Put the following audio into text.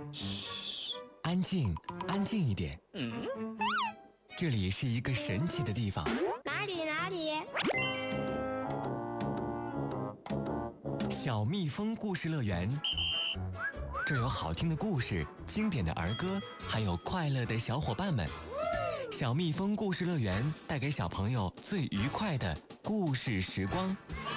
嘘，安静，安静一点。这里是一个神奇的地方。 哪里？ 小蜜蜂故事乐园。这有好听的故事，经典的儿歌，还有快乐的小伙伴们。小蜜蜂故事乐园带给小朋友最愉快的故事时光。